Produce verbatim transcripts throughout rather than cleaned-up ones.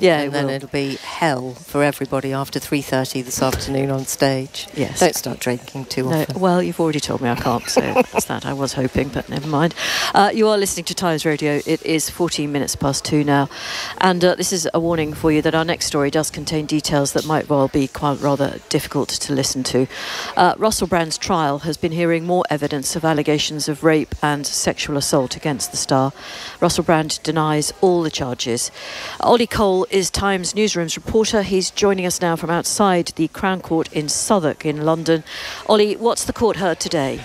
Yeah, and it then will. it'll be hell for everybody after three thirty this afternoon on stage. Yes. Don't start drinking too No, often. well, you've already told me I can't, so that's that. I was hoping, but never mind. Uh, you are listening to Times Radio. It is fourteen minutes past two now. And uh, this is a warning for you that our next story does contain details that might well be quite rather difficult to listen to. Uh, Russell Brand's trial has been hearing more evidence of allegations of rape and sexual assault against the star. Russell Brand denies all the charges. Ollie Cole is Times Newsroom's reporter. He's joining us now from outside the Crown Court in Southwark in London. Ollie, what's the court heard today?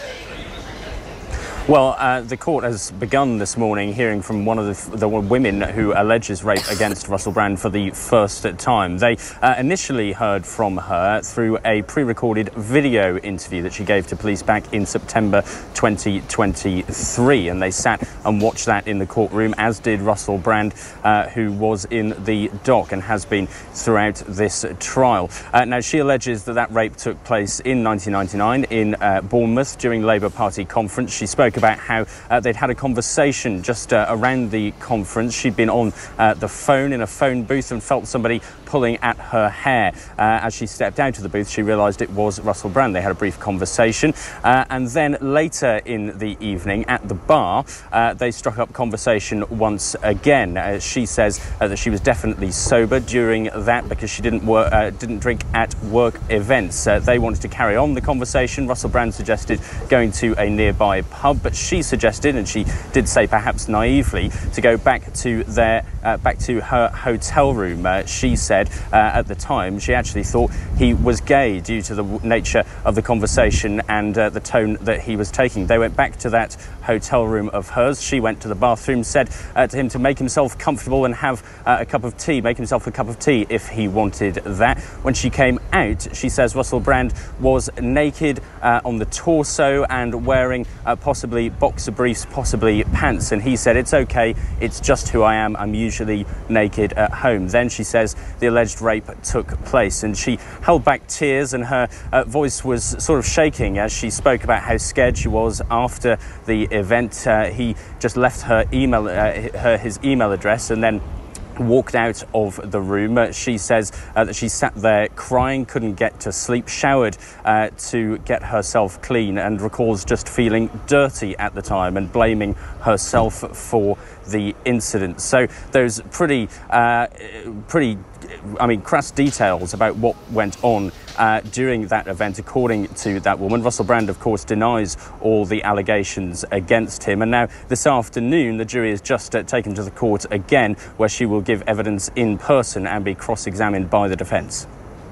Well, uh, the court has begun this morning hearing from one of the, the women who alleges rape against Russell Brand for the first time. They uh, initially heard from her through a pre-recorded video interview that she gave to police back in September twenty twenty-three, and they sat and watched that in the courtroom, as did Russell Brand, uh, who was in the dock and has been throughout this trial. Uh, now, she alleges that that rape took place in nineteen ninety-nine in uh, Bournemouth during Labour Party conference. She spoke about how uh, they'd had a conversation just uh, around the conference. She'd been on uh, the phone in a phone booth and felt somebody pulling at her hair. Uh, as she stepped out of the booth, she realised it was Russell Brand. They had a brief conversation, uh, and then later in the evening at the bar, uh, they struck up conversation once again. Uh, she says uh, that she was definitely sober during that because she didn't work, uh, didn't drink at work events. Uh, they wanted to carry on the conversation. Russell Brand suggested going to a nearby pub, but she suggested, and she did say perhaps naively, to go back to their uh, back to her hotel room. Uh, she said uh, at the time she actually thought he was gay due to the nature of the conversation and uh, the tone that he was taking. They went back to that hotel room of hers. She went to the bathroom, said uh, to him to make himself comfortable and have uh, a cup of tea, make himself a cup of tea if he wanted that. When she came out, she says Russell Brand was naked uh, on the torso and wearing uh, possibly boxer briefs, possibly pants, and he said, "It's okay, it's just who I am, I'm usually naked at home." Then she says the alleged rape took place, and she held back tears, and her uh, voice was sort of shaking as she spoke about how scared she was after the event. Uh, he just left her email, uh, her his email address, and then walked out of the room. Uh, she says uh, that she sat there crying, couldn't get to sleep, showered uh, to get herself clean, and recalls just feeling dirty at the time and blaming herself for the incident. So those pretty, uh, pretty, I mean, crass details about what went on uh, during that event, according to that woman. Russell Brand, of course, denies all the allegations against him. And now this afternoon, the jury is just uh, taken to the court again, where she will give evidence in person and be cross-examined by the defence.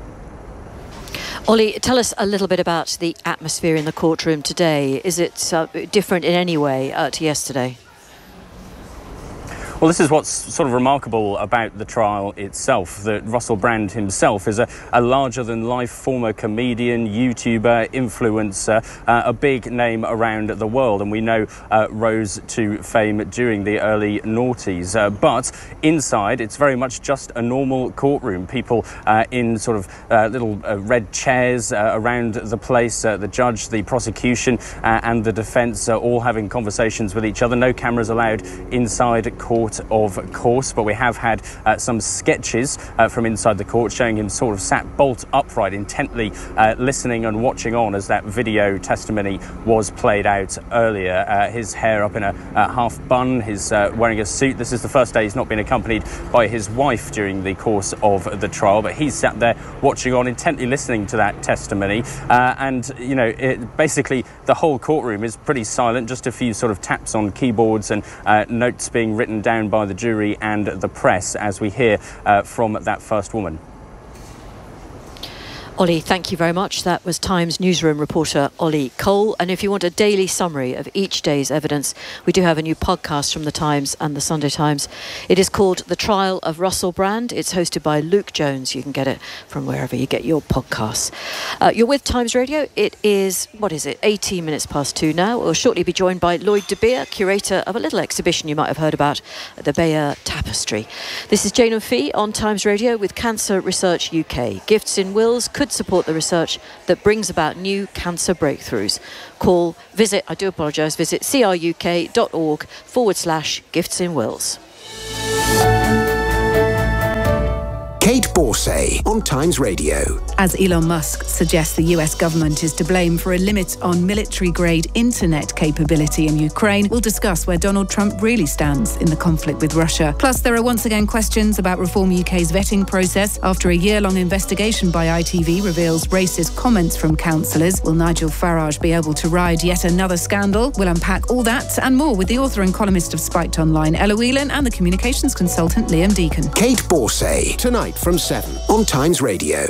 Ollie, tell us a little bit about the atmosphere in the courtroom today. Is it uh, different in any way uh, to yesterday? Well, this is what's sort of remarkable about the trial itself, that Russell Brand himself is a, a larger-than-life former comedian, YouTuber, influencer, uh, a big name around the world, and we know uh, rose to fame during the early noughties. Uh, but inside, it's very much just a normal courtroom. People uh, in sort of uh, little uh, red chairs uh, around the place, uh, the judge, the prosecution uh, and the defence uh, all having conversations with each other. No cameras allowed inside court, of course, but we have had uh, some sketches uh, from inside the court showing him sort of sat bolt upright, intently uh, listening and watching on as that video testimony was played out earlier. Uh, his hair up in a uh, half bun, he's uh, wearing a suit. This is the first day he's not been accompanied by his wife during the course of the trial, but he's sat there watching on, intently listening to that testimony. Uh, and, you know, it, basically the whole courtroom is pretty silent, just a few sort of taps on keyboards and uh, notes being written down by the jury and the press as we hear uh, from that first woman. Ollie, thank you very much. That was Times newsroom reporter Ollie Cole. And if you want a daily summary of each day's evidence, we do have a new podcast from the Times and the Sunday Times. It is called The Trial of Russell Brand. It's hosted by Luke Jones. You can get it from wherever you get your podcasts. Uh, you're with Times Radio. It is, what is it, eighteen minutes past two now. We'll shortly be joined by Lloyd De Beer, curator of a little exhibition you might have heard about, the Beyer Tapestry. This is Jane and Fee on Times Radio with Cancer Research U K. Gifts in wills could support the research that brings about new cancer breakthroughs. Call, visit, I do apologise, visit cruk.org forward slash gifts in wills. Borsay on Times Radio. As Elon Musk suggests the U S government is to blame for a limit on military-grade internet capability in Ukraine, we'll discuss where Donald Trump really stands in the conflict with Russia. Plus, there are once again questions about Reform U K's vetting process after a year-long investigation by I T V reveals racist comments from councillors. Will Nigel Farage be able to ride yet another scandal? We'll unpack all that and more with the author and columnist of Spiked Online, Ella Whelan, and the communications consultant, Liam Deacon. Kate Borsay, tonight from seven on Times Radio.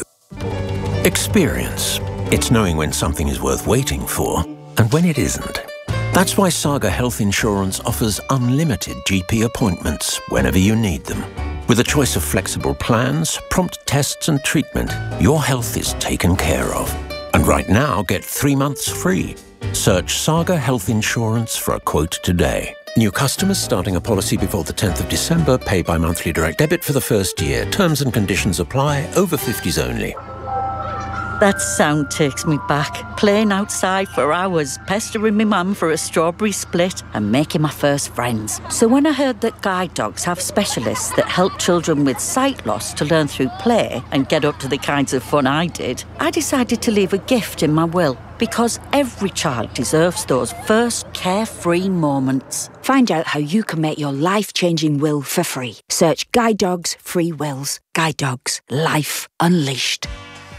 Experience. It's knowing when something is worth waiting for and when it isn't. That's why Saga Health Insurance offers unlimited G P appointments whenever you need them. With a choice of flexible plans, prompt tests and treatment, your health is taken care of. And right now, get three months free. Search Saga Health Insurance for a quote today. New customers starting a policy before the tenth of December pay by monthly direct debit for the first year. Terms and conditions apply. Over fifties only. That sound takes me back. Playing outside for hours, pestering my mum for a strawberry split and making my first friends. So when I heard that guide dogs have specialists that help children with sight loss to learn through play and get up to the kinds of fun I did, I decided to leave a gift in my will. Because every child deserves those first carefree moments. Find out how you can make your life-changing will for free. Search Guide Dogs Free Wills. Guide Dogs. Life Unleashed.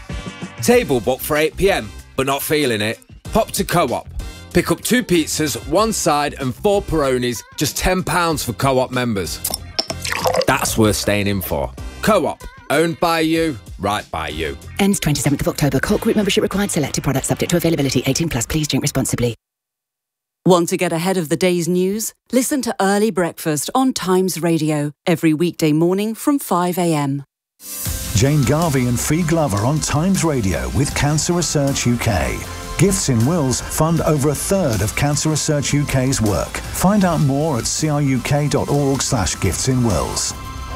Table booked for eight p m, but not feeling it? Pop to Co-op. Pick up two pizzas, one side and four Peronis, just ten pounds for Co-op members. That's worth staying in for. Co-op. Owned by you, right by you. Ends twenty-seventh of October. Cork Group membership required. Selected products subject to availability. eighteen plus. Please drink responsibly. Want to get ahead of the day's news? Listen to Early Breakfast on Times Radio every weekday morning from five a m. Jane Garvey and Fee Glover on Times Radio with Cancer Research U K. Gifts in Wills fund over a third of Cancer Research U K's work. Find out more at cruk.org slash gifts in wills.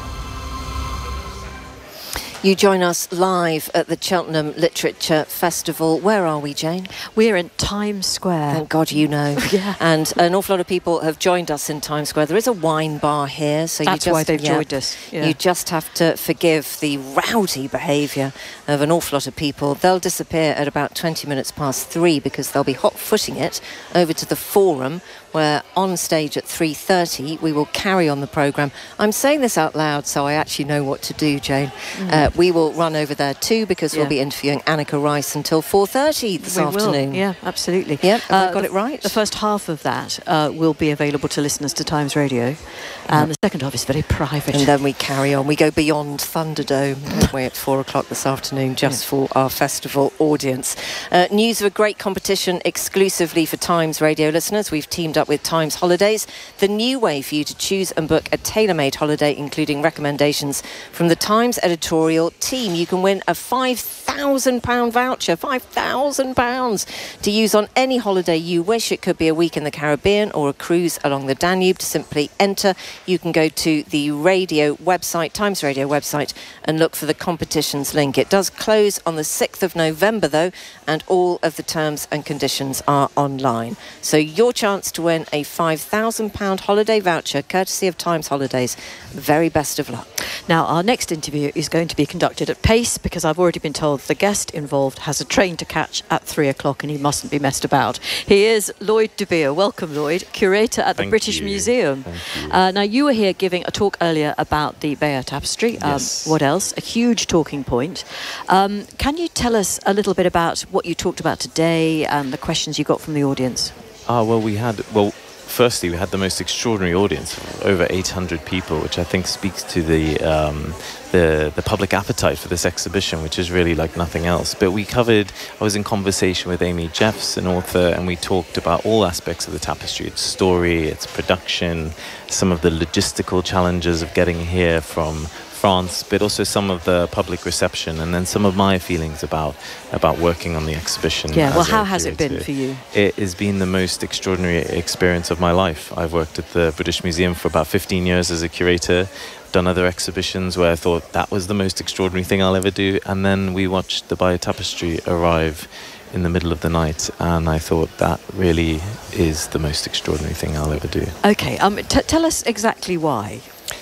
You join us live at the Cheltenham Literature Festival. Where are we, Jane? We're in Times Square. Thank God you know. Yeah. And an awful lot of people have joined us in Times Square. There is a wine bar here, so That's you just, why they've yeah, joined us. Yeah. You just have to forgive the rowdy behaviour of an awful lot of people. They'll disappear at about twenty minutes past three because they'll be hot-footing it over to the Forum, where on stage at three thirty we will carry on the programme. I'm saying this out loud so I actually know what to do, Jane. Mm. Uh, we will run over there too because yeah. we'll be interviewing Annika Rice until four thirty this we afternoon. Will. Yeah, absolutely. Yeah, have uh, I got the, it right? The first half of that uh, will be available to listeners to Times Radio, and the second half is very private. And then we carry on. We go beyond Thunderdome, don't we, at four o'clock this afternoon, just yeah. for our festival audience. Uh, news of a great competition exclusively for Times Radio listeners. We've teamed up with Times Holidays, the new way for you to choose and book a tailor-made holiday, including recommendations from the Times editorial team. You can win a five thousand pounds voucher, five thousand pounds to use on any holiday you wish. It could be a week in the Caribbean or a cruise along the Danube. To simply enter, you can go to the radio website, Times Radio website, and look for the competitions link. It does close on the sixth of November, though, and all of the terms and conditions are online. So your chance to win a five thousand pounds holiday voucher, courtesy of Times Holidays. Very best of luck. Now, our next interview is going to be conducted at pace because I've already been told the guest involved has a train to catch at three o'clock and he mustn't be messed about. He is Lloyd De Beer. Welcome, Lloyd, curator at the Thank British you. Museum. Thank you. Uh, now, you were here giving a talk earlier about the Bayeux Tapestry. Um, Yes. What else? A huge talking point. Um, can you tell us a little bit about what you talked about today and the questions you got from the audience? Ah, well, we had, well, firstly, we had the most extraordinary audience, over eight hundred people, which I think speaks to the, um, the the public appetite for this exhibition, which is really like nothing else. But we covered, I was in conversation with Amy Jeffs, an author, and we talked about all aspects of the tapestry, its story, its production, some of the logistical challenges of getting here from France, but also some of the public reception, and then some of my feelings about about working on the exhibition. Yeah, well, how has it been for you? It has been the most extraordinary experience of my life. I've worked at the British Museum for about fifteen years as a curator, done other exhibitions where I thought that was the most extraordinary thing I'll ever do, and then we watched the Bayeux Tapestry arrive in the middle of the night, and I thought that really is the most extraordinary thing I'll ever do. Okay, um, t- tell us exactly why.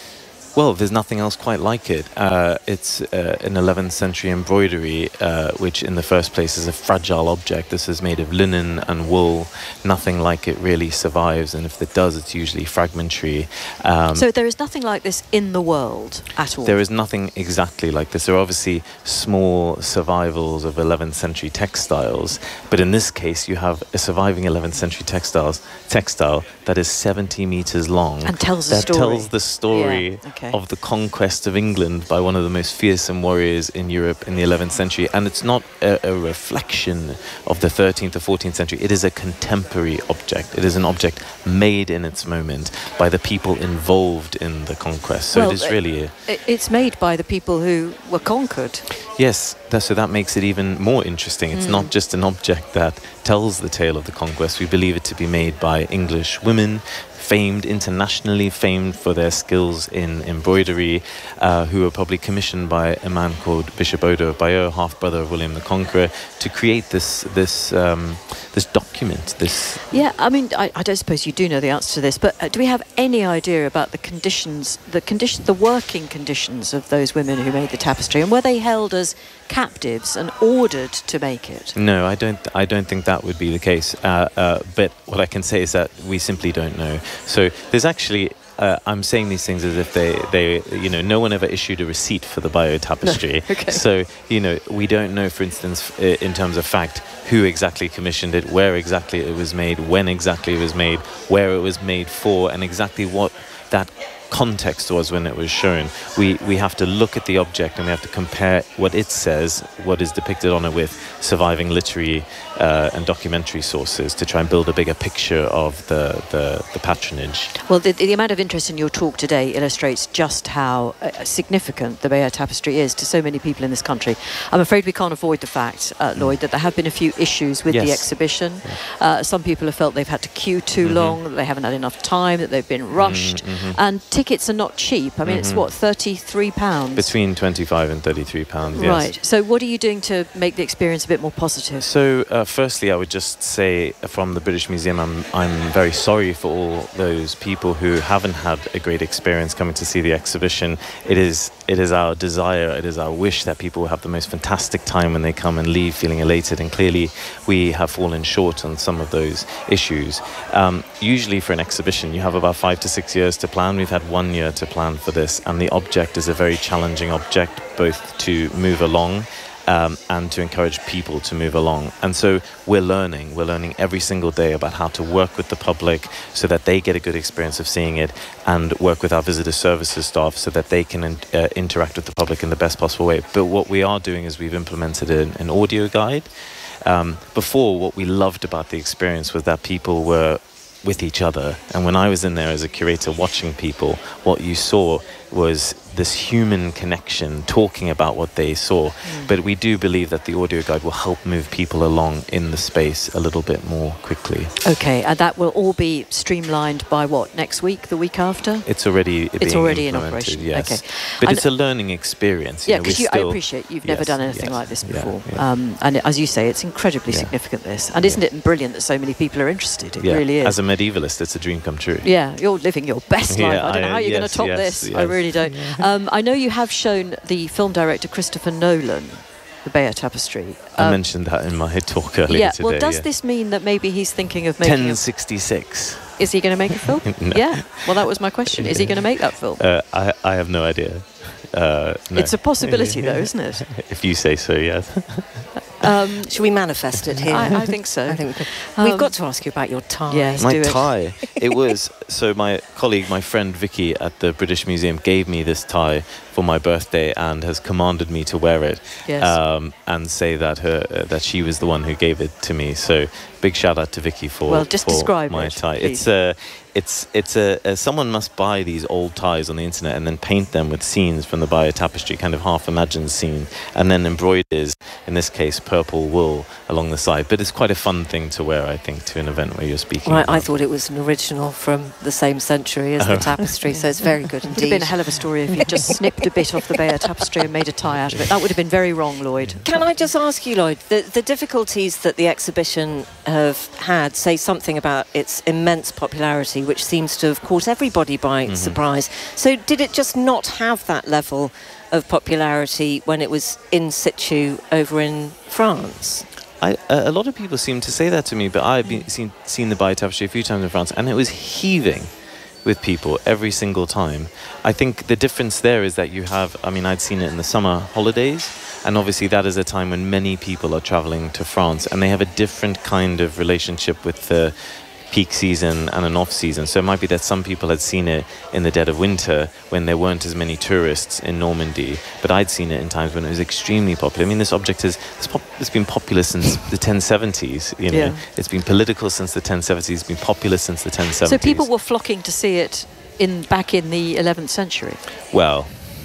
Well, there's nothing else quite like it. Uh, it's uh, an eleventh century embroidery, uh, which in the first place is a fragile object. This is made of linen and wool. Nothing like it really survives, and if it does, it's usually fragmentary. Um, so there is nothing like this in the world at all? There is nothing exactly like this. There are obviously small survivals of eleventh century textiles, but in this case, you have a surviving eleventh century textiles textile that is seventy meters long. And tells a that story. tells the story Yeah, okay. of the conquest of England by one of the most fearsome warriors in Europe in the eleventh century. And it's not a, a reflection of the thirteenth or fourteenth century. It is a contemporary object. It is an object made in its moment by the people involved in the conquest. So well, it is really... A, it, it's made by the people who were conquered. Yes, that, so that makes it even more interesting. It's Mm. not just an object that tells the tale of the conquest. We believe it to be made by English women, famed, internationally famed for their skills in embroidery, uh, who were probably commissioned by a man called Bishop Odo of Bayeux, half-brother of William the Conqueror, to create this this um, this document, this... Yeah, I mean, I, I don't suppose you do know the answer to this, but uh, do we have any idea about the conditions, the condition, the working conditions of those women who made the tapestry, and were they held as captives and ordered to make it? No, I don't. I don't think that would be the case. Uh, uh, but what I can say is that we simply don't know. So there's actually. Uh, I'm saying these things as if they, they, you know, no one ever issued a receipt for the Bayeux tapestry. No. Okay. So, you know, we don't know, for instance, in terms of fact, who exactly commissioned it, where exactly it was made, when exactly it was made, where it was made for, and exactly what that context was when it was shown. We we have to look at the object and we have to compare what it says, what is depicted on it, with surviving literary uh, and documentary sources to try and build a bigger picture of the, the, the patronage. Well, the, the amount of interest in your talk today illustrates just how uh, significant the Bayeux tapestry is to so many people in this country. I'm afraid we can't avoid the fact, uh, Lloyd, that there have been a few issues with Yes. the exhibition. Yeah. Uh, some people have felt they've had to queue too Mhm. long, that they haven't had enough time, that they've been rushed, Mhm. and tickets are not cheap. I mean, it's Mhm. what, thirty-three pounds? Between twenty-five and thirty-three pounds, yes. Right. So what are you doing to make the experience a bit more positive? So, uh, firstly, I would just say from the British Museum, I'm, I'm very sorry for all those people who haven't had a great experience coming to see the exhibition. It is, it is our desire, it is our wish that people will have the most fantastic time when they come and leave feeling elated, and clearly we have fallen short on some of those issues. Um, usually for an exhibition, you have about five to six years to plan. We've had one year to plan for this, and the object is a very challenging object, both to move along Um, and to encourage people to move along. And so we're learning. We're learning every single day about how to work with the public so that they get a good experience of seeing it, and work with our visitor services staff so that they can uh, interact with the public in the best possible way. But what we are doing is we've implemented an, an audio guide. Um, before, what we loved about the experience was that people were with each other. And when I was in there as a curator watching people, what you saw was this human connection, talking about what they saw. Mm. But we do believe that the audio guide will help move people along in the space a little bit more quickly. Okay, and that will all be streamlined by what, next week, the week after? It's already It's being already in implemented, operation. yes. Okay. But And it's a learning experience. You yeah, know, because we're I still- appreciate you've never Yes, done anything yes, like this yeah, before. yeah. Um, and as you say, it's incredibly Yeah. significant, this. And isn't it brilliant that so many people are interested? It Yeah. really is. As a medievalist, it's a dream come true. Yeah, you're living your best life. Yeah, I don't know I- how you're going yes, to top yes, this. yes. I really don't. Um, I know you have shown the film director Christopher Nolan the Bayeux tapestry. I Um, mentioned that in my talk earlier yeah, today. well, does yeah. this mean that maybe he's thinking of making ten a... sixty-six. Is he going to make a film? No. Yeah, well, that was my question. Is he going to make that film? Uh, I, I have no idea. Uh, no. It's a possibility, though, isn't it? If you say so, yes. Um, Should we manifest it here? I, I think so. I think we could. Um, We've got to ask you about your tie. Yes, my do it. tie. It was so my colleague, my friend Vicky at the British Museum gave me this tie for my birthday and has commanded me to wear it. Yes. Um, and say that her uh, that she was the one who gave it to me. So big shout out to Vicky for Well, just for describe my it, tie. please. It's a it's it's a, a someone must buy these old ties on the internet and then paint them with scenes from the Bayeux tapestry, kind of half imagined scene, and then embroiders, in this case purple wool along the side. But it's quite a fun thing to wear, I think, to an event where you're speaking. Well, I, about. I thought it was an original from the same century as the tapestry, so it's very good It would have indeed. been a hell of a story if you just snipped a bit off the Bayeux tapestry and made a tie out of it. That would have been very wrong, Lloyd. Can I just ask you, Lloyd, the, the difficulties that the exhibition have had say something about its immense popularity, which seems to have caught everybody by mm-hmm. surprise. So did it just not have that level of popularity when it was in situ over in France? I, a lot of people seem to say that to me, but I've been, seen, seen the Bayeux Tapestry a few times in France, and it was heaving with people every single time. I think the difference there is that you have, I mean, I'd seen it in the summer holidays, and obviously that is a time when many people are traveling to France, and they have a different kind of relationship with the peak season and an off season. So it might be that some people had seen it in the dead of winter when there weren't as many tourists in Normandy, but I'd seen it in times when it was extremely popular. I mean, this object has it's, pop, it's been popular since the ten seventies, you know. Yeah. It's been political since the ten seventies, it's been popular since the ten seventies. So people were flocking to see it in back in the eleventh century? Well,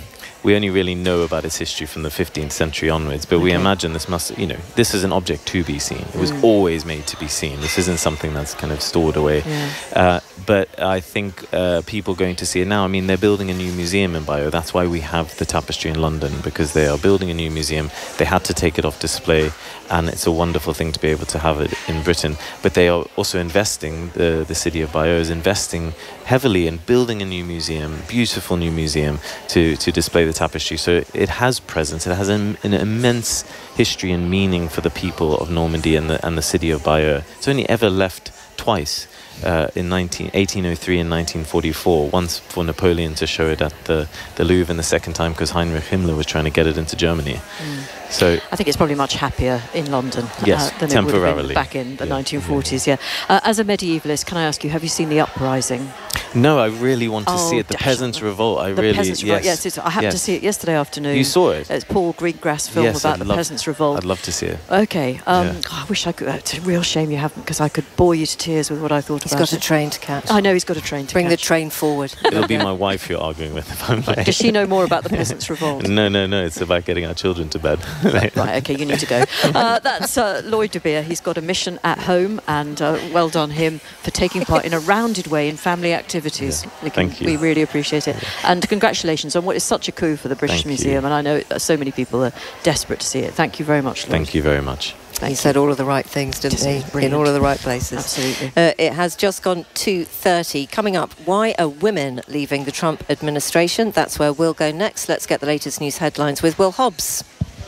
we only really know about its history from the fifteenth century onwards, but okay. we imagine this must, you know, this is an object to be seen. It was mm. always made to be seen. This isn't something that's kind of stored away. Yeah. Uh, but I think uh, people going to see it now, I mean, they're building a new museum in Bayeux. That's why we have the tapestry in London, because they are building a new museum. They had to take it off display, and it's a wonderful thing to be able to have it in Britain. But they are also investing, the, the city of Bayeux is investing heavily in building a new museum, beautiful new museum, to, to display the tapestry. So it has presence, it has an, an immense history and meaning for the people of Normandy and the, and the city of Bayeux. It's only ever left twice. Uh, in eighteen oh three and nineteen forty-four, once for Napoleon to show it at the, the Louvre, and the second time because Heinrich Himmler was trying to get it into Germany. Mm. So I think it's probably much happier in London yes, uh, than temporarily. it would have been back in the yeah. nineteen forties. Yeah. yeah. Uh, as a medievalist, can I ask you, have you seen The Uprising? No, I really want to oh, see it. The Peasants' Revolt. I the really Peasants yes. Revolt. Yes, it's, I happened yes. to see it yesterday afternoon. You saw it? It's Paul Greengrass film yes, about I'd the love, Peasants' Revolt. I'd love to see it. Okay. Um, yeah. oh, I wish I could. It's a real shame you haven't, because I could bore you to tears with what I thought he's about it. He's got a train to catch. I know he's got a train to Bring catch. Bring the train forward. It'll be my wife you're arguing with if I'm late. Does she know more about the Peasants' Revolt? No, no, no. It's about getting our children to bed. Right, okay, you need to go. Uh, that's uh, Lloyd De Beer. He's got a mission at home, and uh, well done him for taking part in a rounded way in family activities. Yeah. We can, Thank you. We really appreciate it. And congratulations on what is such a coup for the British Thank Museum, you. and I know so many people are desperate to see it. Thank you very much, Lloyd. Thank you very much. Thank he you. said all of the right things, didn't Just he? In all of the right places. Absolutely. Uh, it has just gone two thirty. Coming up, why are women leaving the Trump administration? That's where we'll go next. Let's get the latest news headlines with Will Hobbs.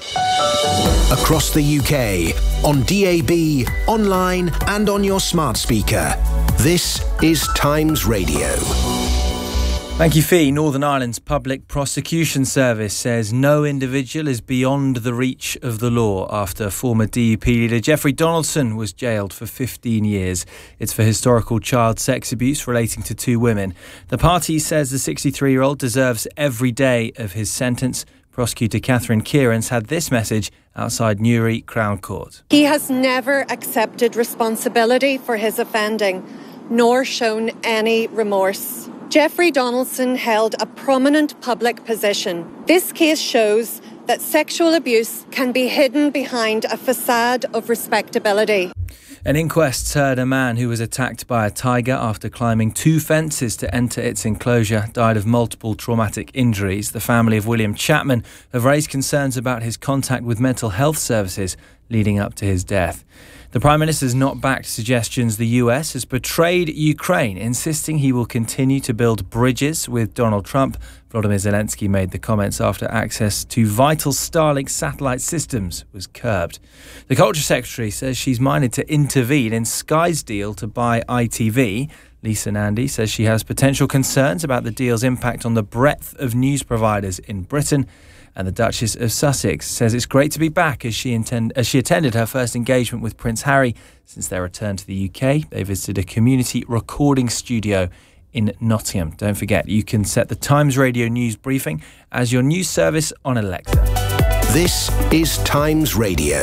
Across the U K, on D A B, online and on your smart speaker. This is Times Radio. Thank you, Fee. Northern Ireland's Public Prosecution Service says no individual is beyond the reach of the law after former D U P leader Jeffrey Donaldson was jailed for fifteen years. It's for historical child sex abuse relating to two women. The party says the sixty-three-year-old deserves every day of his sentence. Prosecutor Catherine Kieran's had this message outside Newry Crown Court. He has never accepted responsibility for his offending, nor shown any remorse. Jeffrey Donaldson held a prominent public position. This case shows that sexual abuse can be hidden behind a facade of respectability. An inquest's heard a man who was attacked by a tiger after climbing two fences to enter its enclosure died of multiple traumatic injuries. The family of William Chapman have raised concerns about his contact with mental health services leading up to his death. The Prime Minister has not backed suggestions the U S has betrayed Ukraine, insisting he will continue to build bridges with Donald Trump. Volodymyr Zelensky made the comments after access to vital Starlink satellite systems was curbed. The Culture Secretary says she's minded to intervene in Sky's deal to buy I T V. Lisa Nandy says she has potential concerns about the deal's impact on the breadth of news providers in Britain. And the Duchess of Sussex says it's great to be back as she, intend, as she attended her first engagement with Prince Harry since their return to the U K. They visited a community recording studio in Nottingham. Don't forget, you can set the Times Radio News Briefing as your news service on Alexa. This is Times Radio.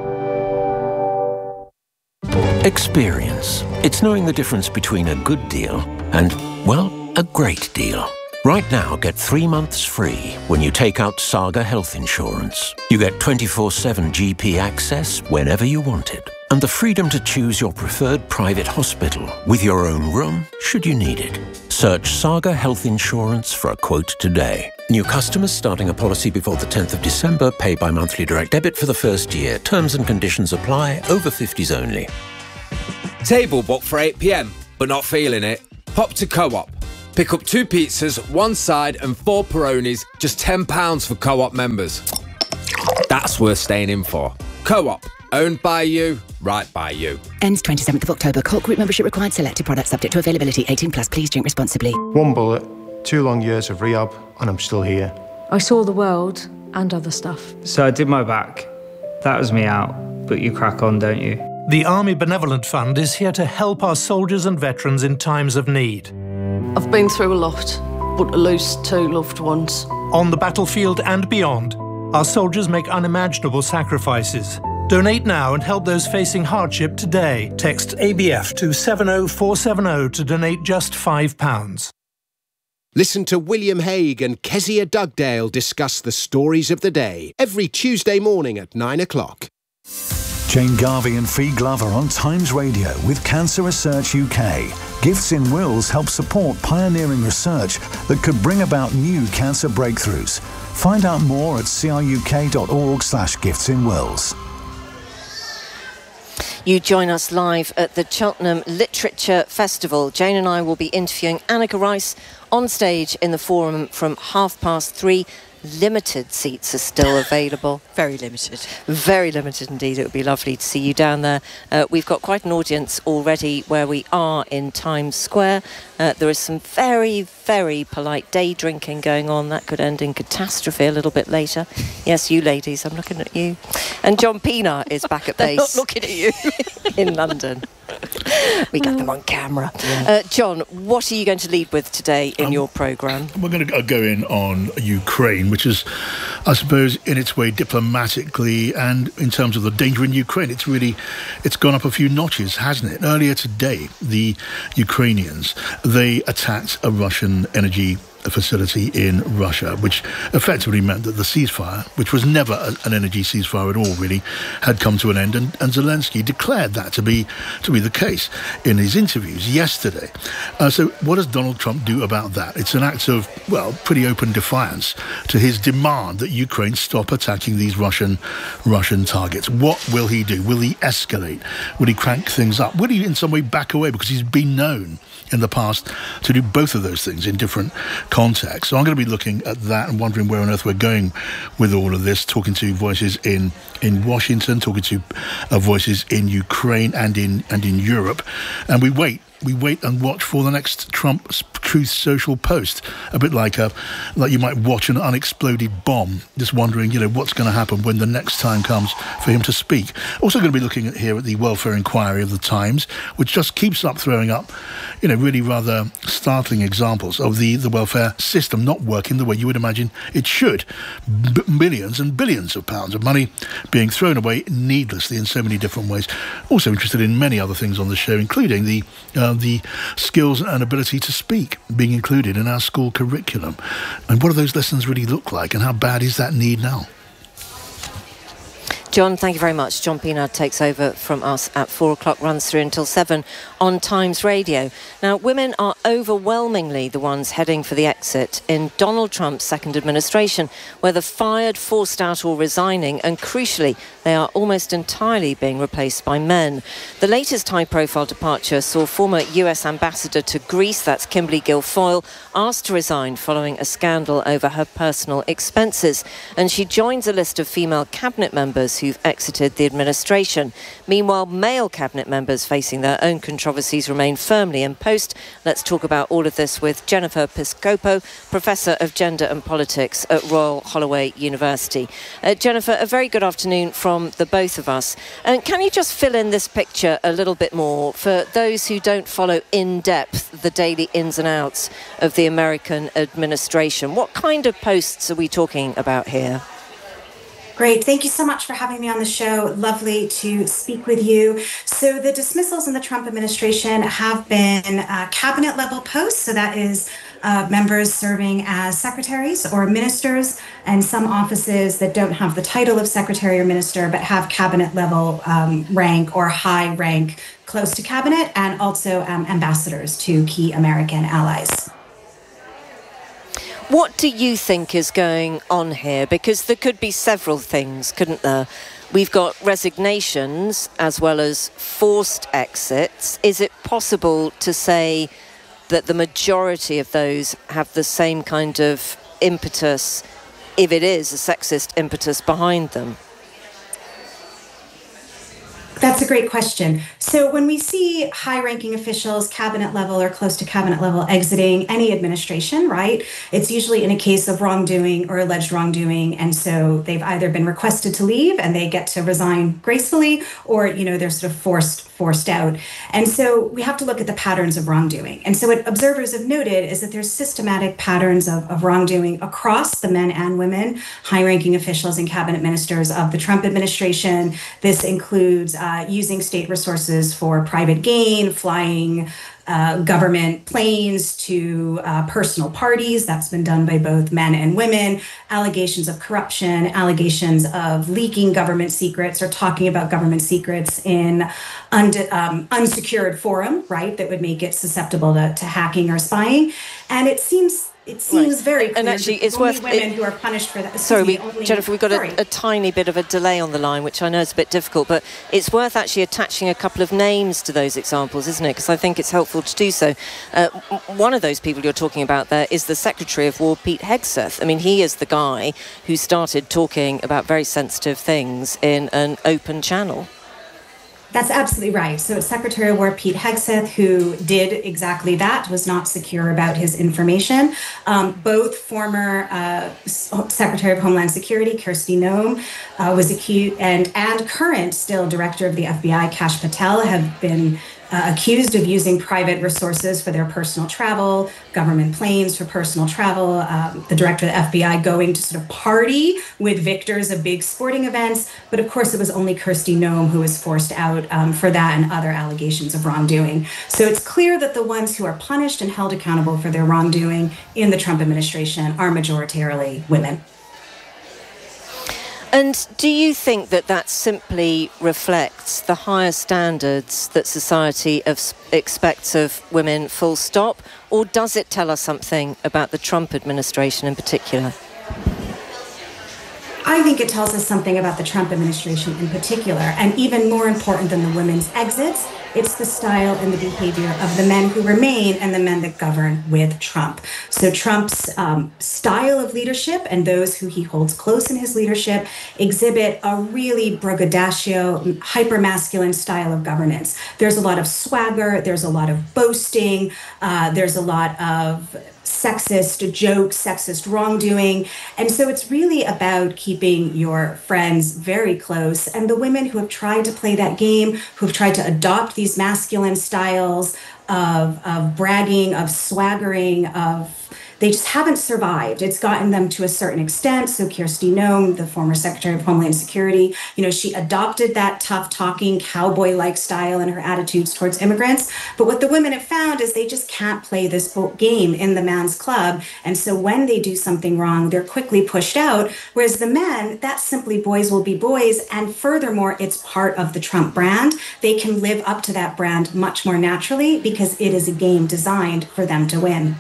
Experience. It's knowing the difference between a good deal and, well, a great deal. Right now, get three months free when you take out Saga Health Insurance. You get twenty-four seven G P access whenever you want it, and the freedom to choose your preferred private hospital with your own room should you need it. Search Saga Health Insurance for a quote today. New customers starting a policy before the tenth of December pay by monthly direct debit for the first year. Terms and conditions apply. Over fifties only. Table booked for eight p m, but not feeling it? Pop to Co-op. Pick up two pizzas, one side and four Peronis, just ten pounds for Co-op members. That's worth staying in for. Co-op, owned by you, right by you. Ends twenty-seventh of October. Cork Group membership required. Selected products subject to availability. eighteen plus. Please drink responsibly. One bullet, two long years of rehab, and I'm still here. I saw the world and other stuff. So I did my back. That was me out. But you crack on, don't you? The Army Benevolent Fund is here to help our soldiers and veterans in times of need. I've been through a lot, but to lose two loved ones. On the battlefield and beyond, our soldiers make unimaginable sacrifices. Donate now and help those facing hardship today. Text A B F to seven oh four seven oh to donate just five pounds. Listen to William Hague and Kezia Dugdale discuss the stories of the day every Tuesday morning at nine o'clock. Jane Garvey and Fee Glover on Times Radio with Cancer Research U K. Gifts in Wills help support pioneering research that could bring about new cancer breakthroughs. Find out more at cruk.org slash gifts in wills. You join us live at the Cheltenham Literature Festival. Jane and I will be interviewing Anneka Rice on stage in the Forum from half past three. Limited seats are still available. Very limited. Very limited indeed. It would be lovely to see you down there. Uh, we've got quite an audience already where we are in Times Square. Uh, there is some very, very polite day drinking going on. That could end in catastrophe a little bit later. Yes, you ladies, I'm looking at you. And John Pienaar is back at They're base. not looking at you. In London. We got them on camera. Yeah. Uh, John, what are you going to lead with today in um, your programme? We're going to go in on Ukraine, which is, I suppose, in its way diplomatically and in terms of the danger in Ukraine, it's really, it's gone up a few notches, hasn't it? Earlier today, the Ukrainians, they attacked a Russian energy facility in Russia, which effectively meant that the ceasefire, which was never a, an energy ceasefire at all really, had come to an end, and, and Zelensky declared that to be to be the case in his interviews yesterday. Uh, so what does Donald Trump do about that? It's an act of, well, pretty open defiance to his demand that Ukraine stop attacking these Russian Russian targets. What will he do? Will he escalate? Will he crank things up? Will he in some way back away? Because he's been known in the past to do both of those things in different contexts. So I'm going to be looking at that and wondering where on earth we're going with all of this, talking to voices in, in Washington, talking to uh, voices in Ukraine and in and in Europe. And we wait. We wait and watch for the next Trump Truth Social post, a bit like a like you might watch an unexploded bomb, just wondering, you know, what's going to happen when the next time comes for him to speak. Also going to be looking at here at the welfare inquiry of the Times, which just keeps up throwing up, you know, really rather startling examples of the, the welfare system not working the way you would imagine it should. B- millions and billions of pounds of money being thrown away needlessly in so many different ways. Also interested in many other things on the show, including the uh, the skills and ability to speak being included in our school curriculum. And what do those lessons really look like, and how bad is that need now? John, thank you very much. John Pienaar takes over from us at four o'clock, runs through until seven on Times Radio. Now, women are overwhelmingly the ones heading for the exit in Donald Trump's second administration, whether fired, forced out or resigning, and crucially, they are almost entirely being replaced by men. The latest high-profile departure saw former U S ambassador to Greece, that's Kimberly Guilfoyle, asked to resign following a scandal over her personal expenses. And she joins a list of female cabinet members who've exited the administration. Meanwhile, male cabinet members facing their own controversies remain firmly in post. Let's talk about all of this with Jennifer Piscopo, Professor of Gender and Politics at Royal Holloway University. Uh, Jennifer, a very good afternoon from the both of us. And can you just fill in this picture a little bit more for those who don't follow in depth the daily ins and outs of the American administration? What kind of posts are we talking about here? Great. Thank you so much for having me on the show. Lovely to speak with you. So the dismissals in the Trump administration have been uh, cabinet level posts. So that is uh, members serving as secretaries or ministers, and some offices that don't have the title of secretary or minister, but have cabinet level um, rank or high rank close to cabinet, and also um, ambassadors to key American allies. What do you think is going on here? Because there could be several things, couldn't there? We've got resignations as well as forced exits. Is it possible to say that the majority of those have the same kind of impetus, if it is a sexist impetus behind them? That's a great question. So when we see high-ranking officials, cabinet level or close to cabinet level, exiting any administration, right, it's usually in a case of wrongdoing or alleged wrongdoing. And so they've either been requested to leave and they get to resign gracefully, or, you know, they're sort of forced forced out. And so we have to look at the patterns of wrongdoing. And so what observers have noted is that there's systematic patterns of, of wrongdoing across the men and women, high-ranking officials and cabinet ministers of the Trump administration. This includes uh, using state resources for private gain, flying Uh, government planes to uh, personal parties. That's been done by both men and women. Allegations of corruption, allegations of leaking government secrets or talking about government secrets in und- um, unsecured forum, right, that would make it susceptible to, to hacking or spying. And it seems it seems right. very clear. And actually, it's only worth women it, who are punished for that. Sorry, me, we, only, Jennifer, we've got sorry. a, a tiny bit of a delay on the line, which I know is a bit difficult, but it's worth actually attaching a couple of names to those examples, isn't it? Because I think it's helpful to do so. Uh, one of those people you're talking about there is the Secretary of War, Pete Hegseth. I mean, he is the guy who started talking about very sensitive things in an open channel. That's absolutely right. So it's Secretary of War Pete Hegseth who did exactly that, was not secure about his information. Um, both former uh, Secretary of Homeland Security, Kirsty Noem, uh, was accused, and, and current still Director of the F B I, Kash Patel, have been Uh, accused of using private resources for their personal travel, government planes for personal travel, um, the director of the F B I going to sort of party with victors of big sporting events. But of course, it was only Kirsty Noem who was forced out um, for that and other allegations of wrongdoing. So it's clear that the ones who are punished and held accountable for their wrongdoing in the Trump administration are majoritarily women. And do you think that that simply reflects the higher standards that society of, expects of women, full stop? Or does it tell us something about the Trump administration in particular? I think it tells us something about the Trump administration in particular, and even more important than the women's exits, it's the style and the behavior of the men who remain and the men that govern with Trump. So Trump's um, style of leadership and those who he holds close in his leadership exhibit a really braggadocio, hyper-masculine style of governance. There's a lot of swagger, there's a lot of boasting, uh, there's a lot of sexist jokes, sexist wrongdoing. And so it's really about keeping your friends very close. And the women who have tried to play that game, who have tried to adopt these masculine styles of, of bragging, of swaggering, of they just haven't survived. It's gotten them to a certain extent. So Kirsty Noem, the former Secretary of Homeland Security, you know, she adopted that tough talking cowboy-like style in her attitudes towards immigrants. But what the women have found is they just can't play this game in the man's club. And so when they do something wrong, they're quickly pushed out. Whereas the men, that's simply boys will be boys. And furthermore, it's part of the Trump brand. They can live up to that brand much more naturally because it is a game designed for them to win.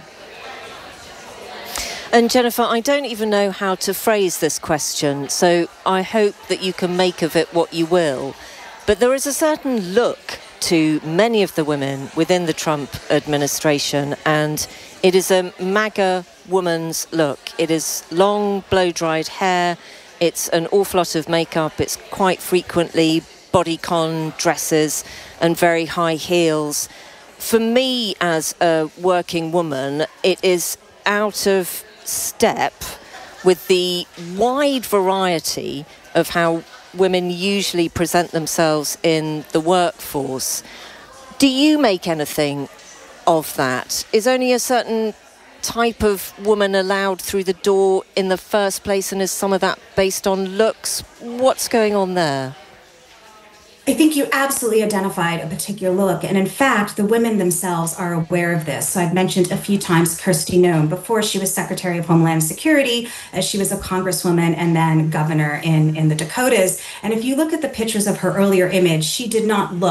And Jennifer, I don't even know how to phrase this question, so I hope that you can make of it what you will. But there is a certain look to many of the women within the Trump administration, and it is a MAGA woman's look. It is long, blow-dried hair. It's an awful lot of makeup. It's quite frequently bodycon dresses and very high heels. For me, as a working woman, it is out of step with the wide variety of how women usually present themselves in the workforce. Do you make anything of that? Is only a certain type of woman allowed through the door in the first place, and is some of that based on looks? What's going on there? I think you absolutely identified a particular look. And in fact, the women themselves are aware of this. So I've mentioned a few times Kirsty Noem. Before she was Secretary of Homeland Security, as she was a congresswoman and then governor in, in the Dakotas. And if you look at the pictures of her earlier image, she did not look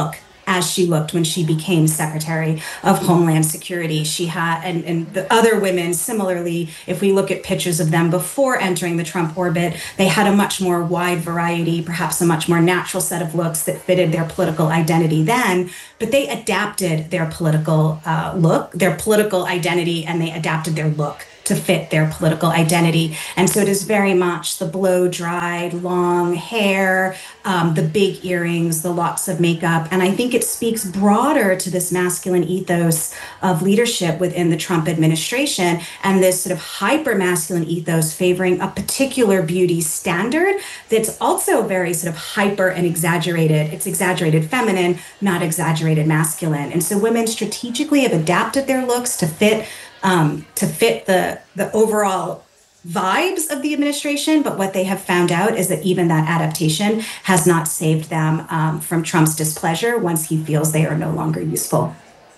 as she looked when she became Secretary of Homeland Security. She had, and, and the other women similarly, if we look at pictures of them before entering the Trump orbit, they had a much more wide variety, perhaps a much more natural set of looks that fitted their political identity then, but they adapted their political uh, look, their political identity, and they adapted their look to fit their political identity. And so it is very much the blow-dried, long hair, um, the big earrings, the lots of makeup. And I think it speaks broader to this masculine ethos of leadership within the Trump administration and this sort of hyper-masculine ethos favoring a particular beauty standard that's also very sort of hyper and exaggerated. It's exaggerated feminine, not exaggerated masculine. And so women strategically have adapted their looks to fit Um, to fit the the overall vibes of the administration, but what they have found out is that even that adaptation has not saved them um, from Trump's displeasure once he feels they are no longer useful.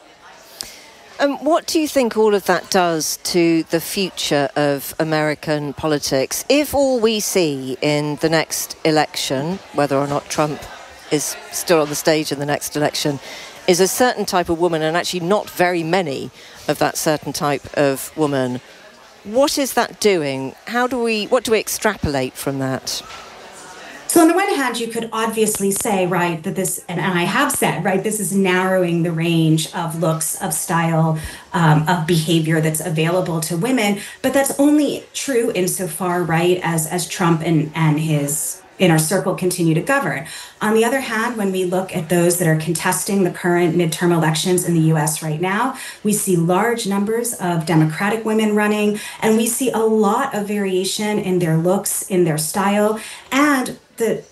Um, what do you think all of that does to the future of American politics? If all we see in the next election, whether or not Trump is still on the stage in the next election, is a certain type of woman, and actually not very many of that certain type of woman, what is that doing? How do we, what do we extrapolate from that? So on the one hand, you could obviously say, right, that this, and I have said, right, this is narrowing the range of looks, of style, um, of behavior that's available to women. But that's only true insofar, right, as as Trump and, and his inner circle continue to govern. On the other hand, when we look at those that are contesting the current midterm elections in the U S right now, we see large numbers of Democratic women running, and we see a lot of variation in their looks, in their style, and the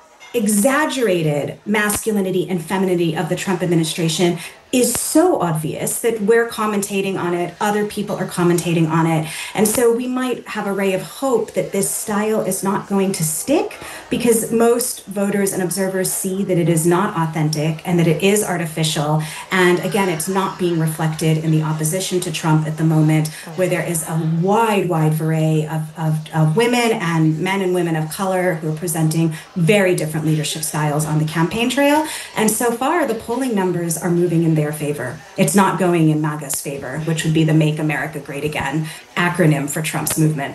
exaggerated masculinity and femininity of the Trump administration is so obvious that we're commentating on it, other people are commentating on it. And so we might have a ray of hope that this style is not going to stick, because most voters and observers see that it is not authentic and that it is artificial. And again, it's not being reflected in the opposition to Trump at the moment, where there is a wide, wide array of, of, of women and men and women of color who are presenting very different leadership styles on the campaign trail. And so far, the polling numbers are moving in their favor. It's not going in MAGA's favor, which would be the Make America Great Again acronym for Trump's movement.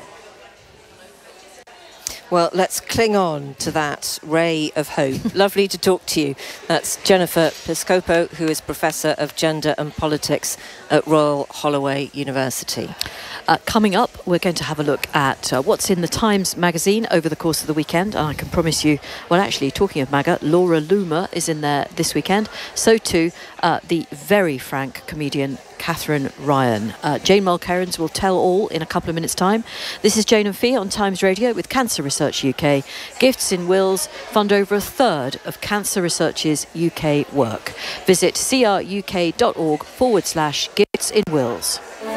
Well, let's cling on to that ray of hope. Lovely to talk to you. That's Jennifer Piscopo, who is Professor of Gender and Politics at Royal Holloway University. Uh, coming up, we're going to have a look at uh, what's in the Times magazine over the course of the weekend. And I can promise you, well, actually, talking of MAGA, Laura Loomer is in there this weekend. So too, uh, the very frank comedian Katherine Ryan. Uh, Jane Mulcairns will tell all in a couple of minutes' time. This is Jane and Fee on Times Radio with Cancer Research U K. Gifts in Wills fund over a third of Cancer Research's U K work. Visit cruk.org forward slash gifts in wills.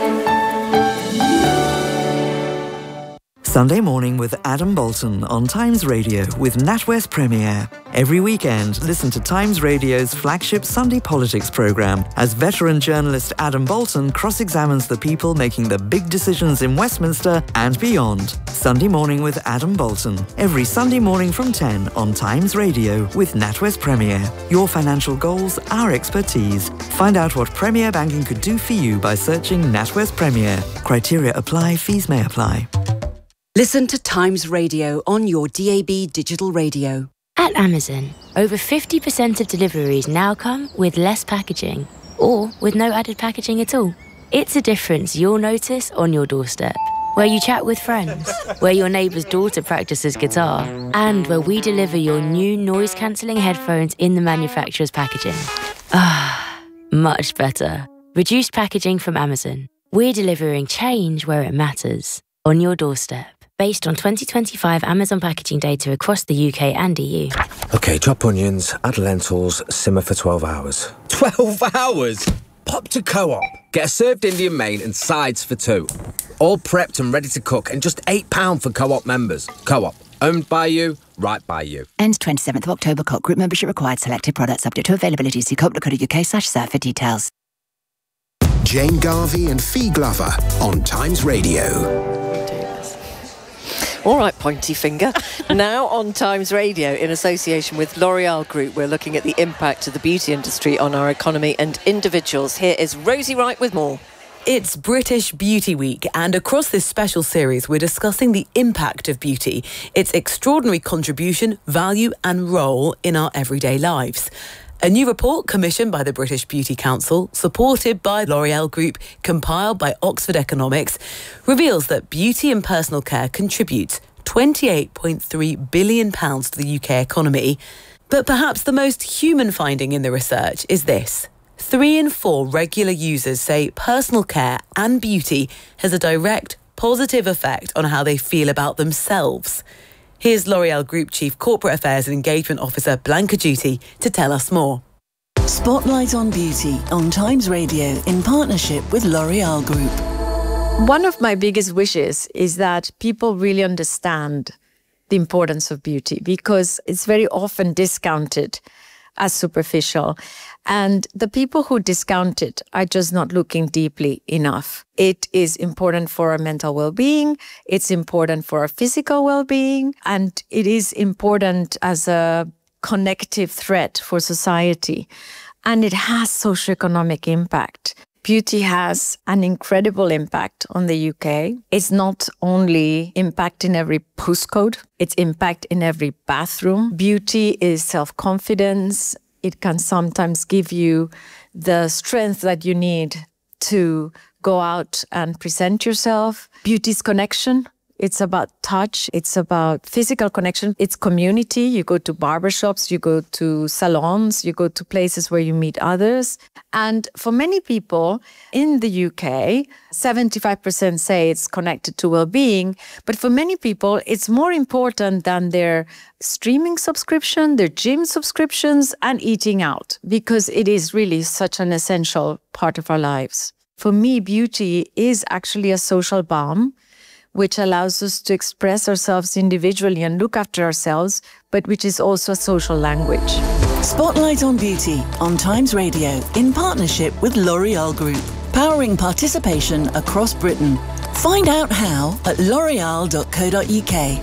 Sunday morning with Adam Bolton on Times Radio with NatWest Premier. Every weekend, listen to Times Radio's flagship Sunday politics programme as veteran journalist Adam Bolton cross-examines the people making the big decisions in Westminster and beyond. Sunday morning with Adam Bolton. Every Sunday morning from ten on Times Radio with NatWest Premier. Your financial goals, our expertise. Find out what Premier Banking could do for you by searching NatWest Premier. Criteria apply, fees may apply. Listen to Times Radio on your D A B digital radio. At Amazon, over fifty percent of deliveries now come with less packaging, or with no added packaging at all. It's a difference you'll notice on your doorstep, where you chat with friends, where your neighbour's daughter practices guitar, and where we deliver your new noise-cancelling headphones in the manufacturer's packaging. Ah, much better. Reduced packaging from Amazon. We're delivering change where it matters, on your doorstep. Based on twenty twenty-five Amazon packaging data across the U K and E U. OK, chop onions, add lentils, simmer for twelve hours. twelve hours? Pop to Co-op. Get a served Indian main and sides for two. All prepped and ready to cook, and just eight pounds for Co-op members. Co-op. Owned by you, right by you. Ends twenty-seventh of October. Co-op group membership required. Selected products subject to availability. See co op dot co dot U K slash serve for details. Jane Garvey and Fee Glover on Times Radio. All right, pointy finger. Now on Times Radio, in association with L'Oreal Group, we're looking at the impact of the beauty industry on our economy and individuals. Here is Rosie Wright with more. It's British Beauty Week, and across this special series, we're discussing the impact of beauty, its extraordinary contribution, value and role in our everyday lives. A new report commissioned by the British Beauty Council, supported by L'Oreal Group, compiled by Oxford Economics, reveals that beauty and personal care contributes twenty-eight point three billion pounds to the U K economy. But perhaps the most human finding in the research is this. Three in four regular users say personal care and beauty has a direct positive effect on how they feel about themselves. Here's L'Oreal Group Chief Corporate Affairs and Engagement Officer Blanca Duty to tell us more. Spotlight on Beauty on Times Radio in partnership with L'Oreal Group. One of my biggest wishes is that people really understand the importance of beauty, because it's very often discounted as superficial. And the people who discount it are just not looking deeply enough. It is important for our mental well-being, it's important for our physical well-being, and it is important as a connective threat for society. And it has socioeconomic impact. Beauty has an incredible impact on the U K. It's not only impact in every postcode, it's impact in every bathroom. Beauty is self-confidence. It can sometimes give you the strength that you need to go out and present yourself. Beauty is connection. It's about touch. It's about physical connection. It's community. You go to barbershops, you go to salons, you go to places where you meet others. And for many people in the U K, seventy-five percent say it's connected to well-being. But for many people, it's more important than their streaming subscription, their gym subscriptions, and eating out, because it is really such an essential part of our lives. For me, beauty is actually a social balm, which allows us to express ourselves individually and look after ourselves, but which is also a social language. Spotlight on Beauty on Times Radio in partnership with L'Oreal Group, powering participation across Britain. Find out how at l'oreal dot co dot U K.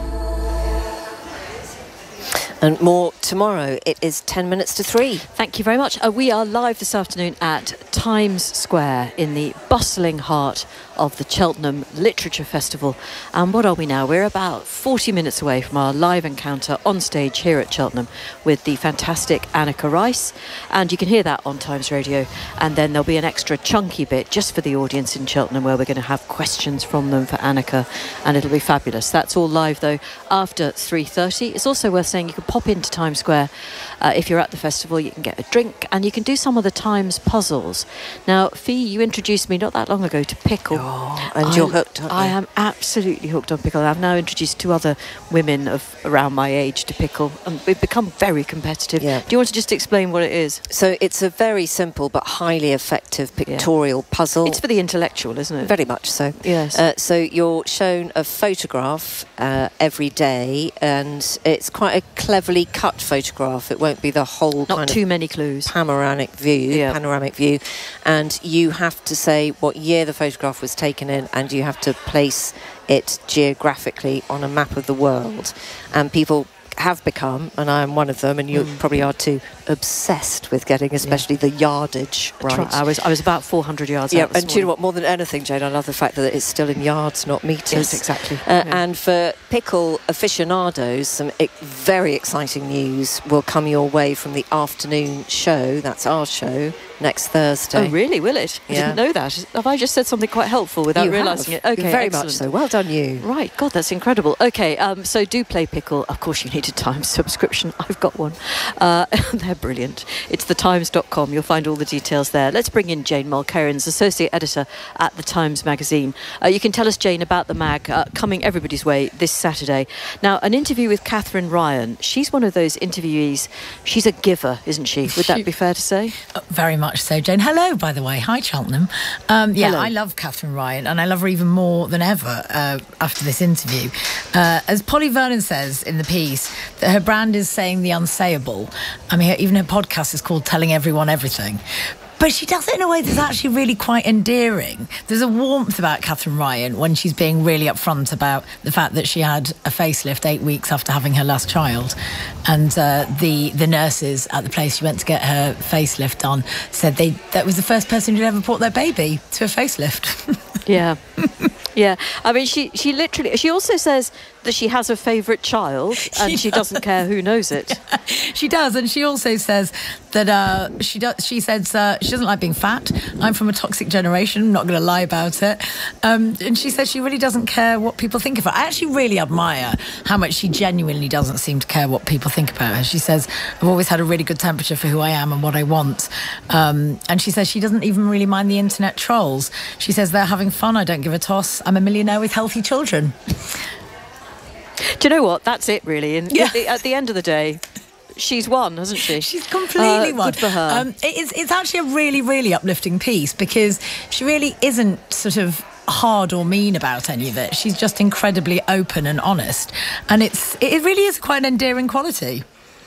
And more tomorrow. It is ten minutes to three. Thank you very much. Uh, we are live this afternoon at Times Square in the bustling heart of the Cheltenham Literature Festival. And what are we now? We're about forty minutes away from our live encounter on stage here at Cheltenham with the fantastic Anneka Rice. And you can hear that on Times Radio. And then there'll be an extra chunky bit just for the audience in Cheltenham where we're going to have questions from them for Anneka. And it'll be fabulous. That's all live, though, after three thirty. It's also worth saying you can pop into Times Square. Uh, if you're at the festival, you can get a drink and you can do some of the Times puzzles. Now, Fee, you introduced me not that long ago to Pickle. Oh, and I, you're hooked, aren't you? I am absolutely hooked on Pickle. I've now introduced two other women of around my age to Pickle, and we've become very competitive. Yeah. Do you want to just explain what it is? So it's a very simple but highly effective pictorial yeah. puzzle. It's for the intellectual, isn't it? Very much so. Yes. Uh, so you're shown a photograph uh, every day, and it's quite a cleverly cut photograph. It won't be the whole Not kind too of many clues. panoramic view, yeah. panoramic view, and you have to say what year the photograph was taken in, and you have to place it geographically on a map of the world. And people have become, and I am one of them, and you mm. probably are too, obsessed with getting especially yeah. the yardage right. I was I was about four hundred yards yeah, out this and do you know what, more than anything, Jane, I love the fact that it's still in yards, not metres. Yes, exactly. Uh, yeah. And for pickle aficionados, some e- very exciting news will come your way from the afternoon show. That's our show next Thursday. Oh, really? Will it? I yeah. didn't know that. Have I just said something quite helpful without realising it? Okay, very excellent. much so. Well done, you. Right, God, that's incredible. Okay, um, so do play Pickle. Of course, you need a Times subscription. I've got one. Uh, they're brilliant. It's the times dot com. You'll find all the details there. Let's bring in Jane Mulcairns, Associate Editor at The Times Magazine. Uh, you can tell us, Jane, about the mag uh, coming everybody's way this Saturday. Now, an interview with Catherine Ryan. She's one of those interviewees. She's a giver, isn't she? Would that be fair to say? Uh, very much so, Jane. Hello, by the way. Hi, Cheltenham. Um, yeah, Hello. I love Catherine Ryan, and I love her even more than ever uh, after this interview. Uh, as Polly Vernon says in the piece, that her brand is saying the unsayable. I mean, even her podcast is called Telling Everyone Everything. But she does it in a way that's actually really quite endearing. There's a warmth about Catherine Ryan when she's being really upfront about the fact that she had a facelift eight weeks after having her last child. And uh, the, the nurses at the place she went to get her facelift done said they that was the first person who'd ever brought their baby to a facelift. Yeah. Yeah. I mean, she, she literally... She also says that she has a favourite child and she, she doesn't care who knows it. Yeah, she does. And she also says that uh, she does. She says uh, she doesn't like being fat. I'm from a toxic generation. I'm not going to lie about it. Um, and she says she really doesn't care what people think of her. I actually really admire how much she genuinely doesn't seem to care what people think about her. She says, I've always had a really good temperature for who I am and what I want. Um, and she says she doesn't even really mind the internet trolls. She says they're having fun. I don't give a toss. I'm a millionaire with healthy children. Do you know what? That's it, really. And Yeah. at, the, at the end of the day, she's won, hasn't she? She's completely uh, won. Good for her. Um, it is, it's actually a really, really uplifting piece because she really isn't sort of hard or mean about any of it. She's just incredibly open and honest. And it's it really is quite an endearing quality.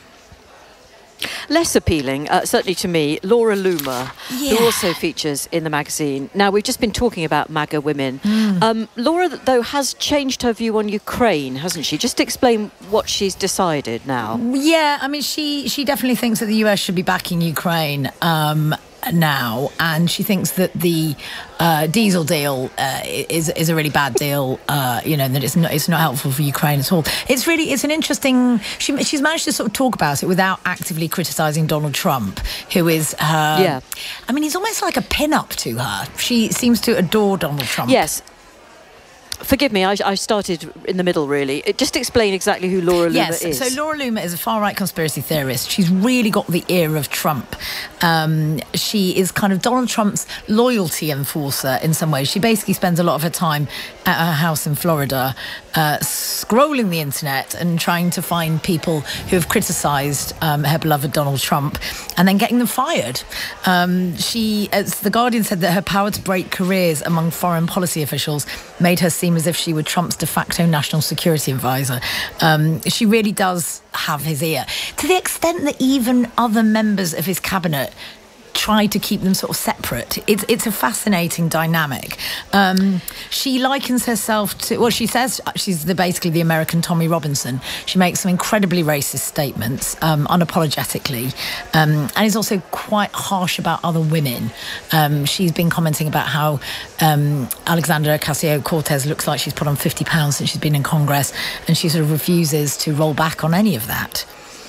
Less appealing, uh, certainly to me, Laura Loomer, Yeah. who also features in the magazine. Now, we've just been talking about MAGA women. Mm. Um, Laura, though, has changed her view on Ukraine, hasn't she? Just explain what she's decided now. Yeah, I mean, she, she definitely thinks that the U S should be backing Ukraine um, now, and she thinks that the uh, diesel deal uh, is is a really bad deal. Uh, you know, that it's not it's not helpful for Ukraine at all. It's really it's an interesting. She, she's managed to sort of talk about it without actively criticising Donald Trump, who is her. Yeah. I mean, he's almost like a pin-up to her. She seems to adore Donald Trump. Yes. Forgive me, I, I started in the middle, really. It, just explain exactly who Laura Loomer yes, is. so Laura Loomer is a far-right conspiracy theorist. She's really got the ear of Trump. Um, she is kind of Donald Trump's loyalty enforcer in some ways. She basically spends a lot of her time at her house in Florida uh, scrolling the internet and trying to find people who have criticised um, her beloved Donald Trump and then getting them fired. Um, she, as The Guardian said, that her power to break careers among foreign policy officials made her seem as if she were Trump's de facto national security advisor. Um, she really does have his ear, to the extent that even other members of his cabinet try to keep them sort of separate. It's it's a fascinating dynamic. Um, she likens herself to, well, she says she's the, basically the American Tommy Robinson. She makes some incredibly racist statements, um, unapologetically, um, and is also quite harsh about other women. Um, she's been commenting about how um, Alexandra Ocasio-Cortez looks like she's put on fifty pounds since she's been in Congress, and she sort of refuses to roll back on any of that.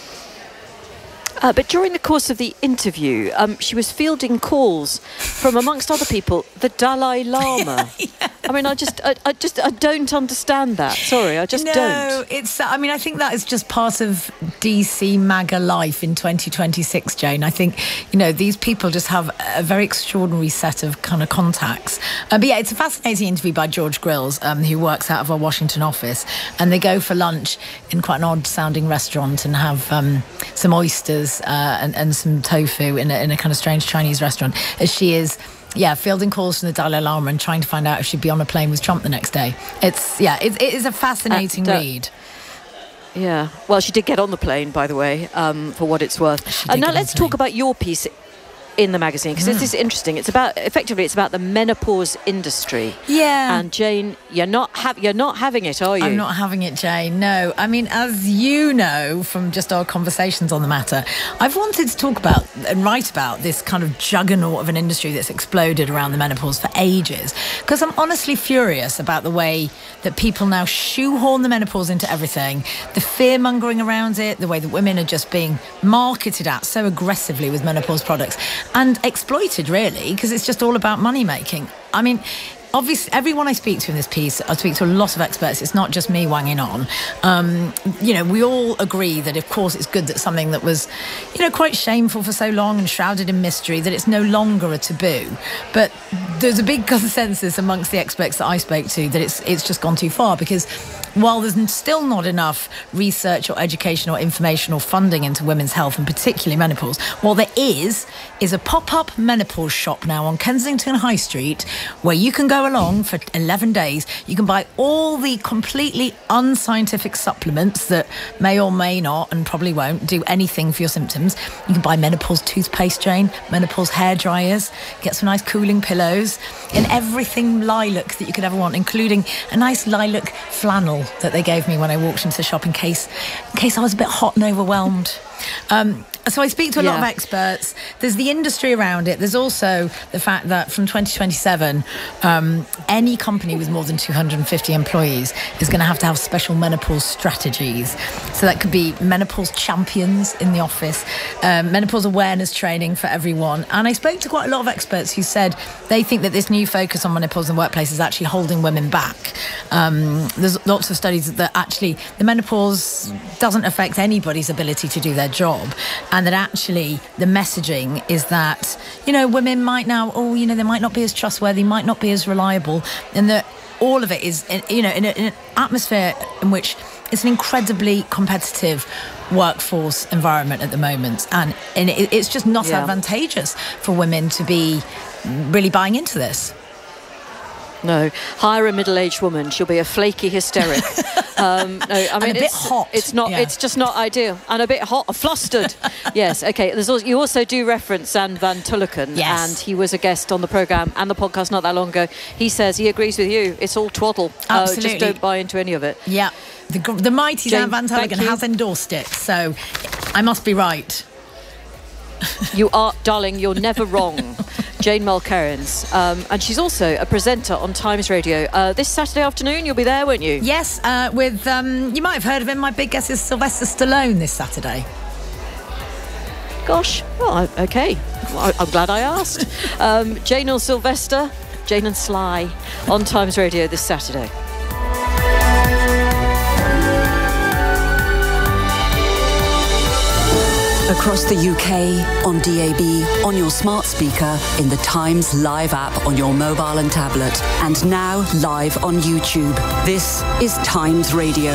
Uh, but during the course of the interview, um, she was fielding calls from, amongst other people, the Dalai Lama. yeah, yeah. I mean, I just, I, I just, I don't understand that. Sorry, I just no, don't. No, it's. I mean, I think that is just part of D C MAGA life in twenty twenty-six, Jane. I think, you know, these people just have a very extraordinary set of kind of contacts. Uh, but yeah, it's a fascinating interview by George Grills, um, who works out of our Washington office, and they go for lunch in quite an odd-sounding restaurant and have um, some oysters. Uh, and, and some tofu in a, in a kind of strange Chinese restaurant, as she is, yeah, fielding calls from the Dalai Lama and trying to find out if she'd be on a plane with Trump the next day. It's, yeah, it, it is a fascinating uh, read. Yeah, well, she did get on the plane, by the way, um, for what it's worth. And now let's talk about your piece in the magazine, because mm. this is interesting. It's about, effectively, it's about the menopause industry. Yeah. And Jane, you're not ha- you're not having it, are you? I'm not having it, Jane. No. I mean, as you know from just our conversations on the matter, I've wanted to talk about and write about this kind of juggernaut of an industry that's exploded around the menopause for ages, because I'm honestly furious about the way that people now shoehorn the menopause into everything, the fear-mongering around it, the way that women are just being marketed at so aggressively with menopause products. And exploited, really, because it's just all about money making. I mean, obviously, everyone I speak to in this piece, I speak to a lot of experts. It's not just me wanging on. Um, you know, we all agree that, of course, it's good that something that was, you know, quite shameful for so long and shrouded in mystery, that it's no longer a taboo. But there's a big consensus amongst the experts that I spoke to that it's it's just gone too far, because while there's still not enough research or education or information or funding into women's health, and particularly menopause, what there is is a pop-up menopause shop now on Kensington High Street where you can go go along for eleven days. You can buy all the completely unscientific supplements that may or may not, and probably won't, do anything for your symptoms. You can buy menopause toothpaste, Jane, menopause hair dryers, get some nice cooling pillows, and everything lilac that you could ever want, including a nice lilac flannel that they gave me when I walked into the shop in case, in case I was a bit hot and overwhelmed. Um, so I speak to a yeah. lot of experts. There's the industry around it. There's also the fact that from twenty twenty-seven, um, any company with more than two hundred fifty employees is going to have to have special menopause strategies. So that could be menopause champions in the office, um, menopause awareness training for everyone. And I spoke to quite a lot of experts who said they think that this new focus on menopause in the workplace is actually holding women back. Um, there's lots of studies that actually the menopause doesn't affect anybody's ability to do their job, and that actually the messaging is that, you know, women might now, oh, you know, they might not be as trustworthy, might not be as reliable, and that all of it is, you know, in, a, in an atmosphere in which it's an incredibly competitive workforce environment at the moment, and, and it, it's just not yeah. advantageous for women to be really buying into this. No, hire a middle-aged woman. She'll be a flaky hysteric. um, no, I mean and a bit it's, hot. It's not. Yeah. It's just not ideal. And a bit hot, flustered. Yes. Okay. There's also, you also do reference Zan van Tulleken, yes. and he was a guest on the programme and the podcast not that long ago. He says he agrees with you. It's all twaddle. Absolutely. Uh, just don't buy into any of it. Yeah. The, the mighty Jane, Zan van Tulleken has endorsed it, so I must be right. You are, darling. You're never wrong. Jane Mulkerrins, um, and she's also a presenter on Times Radio. Uh, this Saturday afternoon, you'll be there, won't you? Yes, uh, with, um, you might have heard of him, my big guest is Sylvester Stallone this Saturday. Gosh, well, okay. Well, I'm glad I asked. Um, Jane or Sylvester, Jane and Sly, on Times Radio this Saturday. Across the U K, on D A B, on your smart speaker, in the Times Live app on your mobile and tablet, and now live on YouTube. This is Times Radio.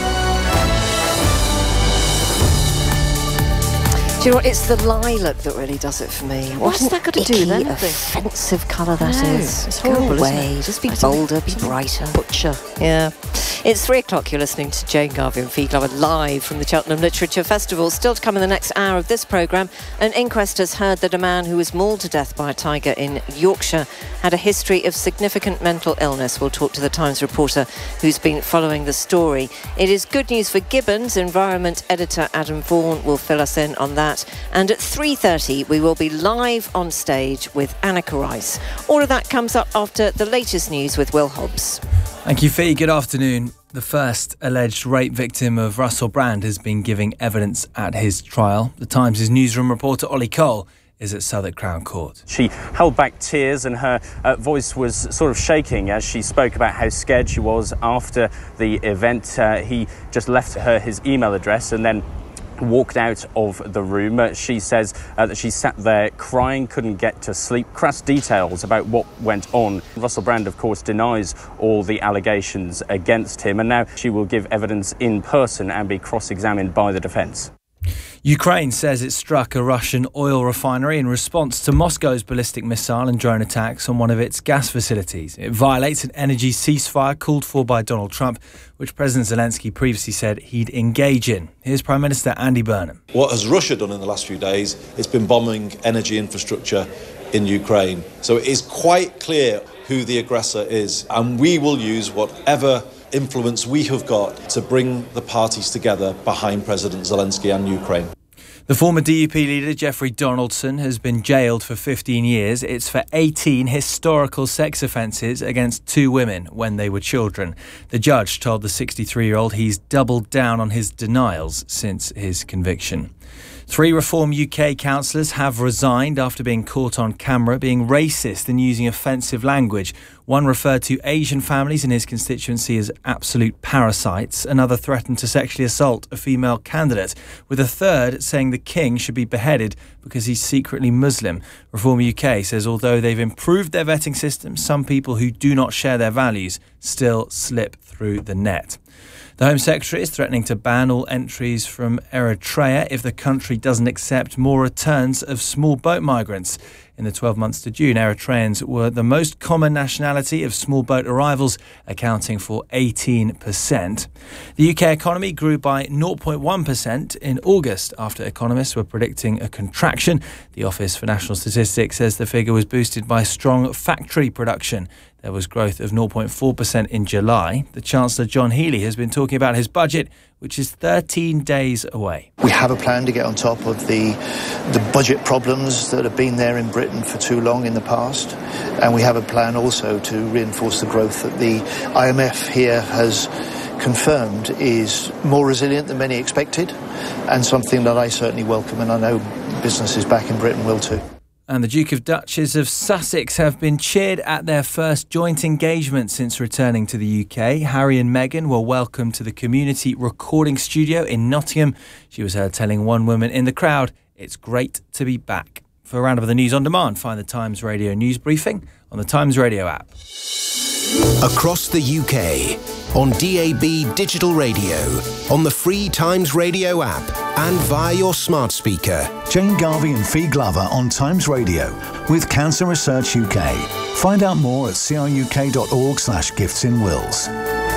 Do you know what? It's the lilac that really does it for me. What's what that got to do with anything? Offensive colour that no, is. It's horrible, Go away. Isn't it? Just be bolder, be brighter. Butcher. Yeah. It's three o'clock. You're listening to Jane Garvey and Fee Glover live from the Cheltenham Literature Festival. Still to come in the next hour of this programme, an inquest has heard that a man who was mauled to death by a tiger in Yorkshire had a history of significant mental illness. We'll talk to the Times reporter who's been following the story. It is good news for Gibbons. Environment editor Adam Vaughan will fill us in on that. And at three thirty, we will be live on stage with Annika Rice. All of that comes up after the latest news with Will Hobbs. Thank you, Fee. Good afternoon. The first alleged rape victim of Russell Brand has been giving evidence at his trial. The Times' newsroom reporter Ollie Cole is at Southwark Crown Court. She held back tears and her uh, voice was sort of shaking as she spoke about how scared she was after the event. Uh, he just left her his email address and then walked out of the room. Uh, she says uh, that she sat there crying, couldn't get to sleep. Crass details about what went on. Russell Brand, of course, denies all the allegations against him, and now she will give evidence in person and be cross-examined by the defence. Ukraine says it struck a Russian oil refinery in response to Moscow's ballistic missile and drone attacks on one of its gas facilities. It violates an energy ceasefire called for by Donald Trump, which President Zelensky previously said he'd engage in. Here's Prime Minister Andy Burnham. What has Russia done in the last few days? It's been bombing energy infrastructure in Ukraine. So it is quite clear who the aggressor is, and we will use whatever influence we have got to bring the parties together behind President Zelensky and Ukraine. The former D U P leader, Jeffrey Donaldson, has been jailed for fifteen years. It's for eighteen historical sex offences against two women when they were children. The judge told the sixty-three-year-old he's doubled down on his denials since his conviction. Three Reform U K councillors have resigned after being caught on camera being racist and using offensive language. One referred to Asian families in his constituency as absolute parasites. Another threatened to sexually assault a female candidate, with a third saying the king should be beheaded because he's secretly Muslim. Reform U K says although they've improved their vetting system, some people who do not share their values still slip through the net. The Home Secretary is threatening to ban all entries from Eritrea if the country doesn't accept more returns of small boat migrants. In the twelve months to June, Eritreans were the most common nationality of small boat arrivals, accounting for eighteen percent. The U K economy grew by zero point one percent in August after economists were predicting a contraction. The Office for National Statistics says the figure was boosted by strong factory production. There was growth of zero point four percent in July. The Chancellor John Healey has been talking about his budget, which is thirteen days away. We have a plan to get on top of the the budget problems that have been there in Britain for too long in the past, and we have a plan also to reinforce the growth that the I M F here has confirmed is more resilient than many expected, and something that I certainly welcome, and I know businesses back in Britain will too. And the Duke of Duchess of Sussex have been cheered at their first joint engagement since returning to the U K. Harry and Meghan were welcomed to the Community Recording Studio in Nottingham. She was heard telling one woman in the crowd, "It's great to be back." For a roundup of the news on demand, find the Times Radio news briefing on the Times Radio app. Across the U K, on D A B digital radio, on the free Times Radio app, and via your smart speaker. Jane Garvey and Fee Glover on Times Radio with Cancer Research U K. Find out more at cruk.org slash gifts in wills.